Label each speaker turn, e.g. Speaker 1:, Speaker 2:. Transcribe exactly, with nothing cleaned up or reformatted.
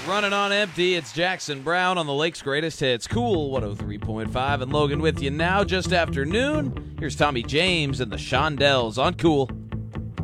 Speaker 1: Running on empty, it's Jackson Brown on the Lake's Greatest Hits. Cool one oh three point five, and Logan with you now just after noon. Here's Tommy James and the Shondells on Cool.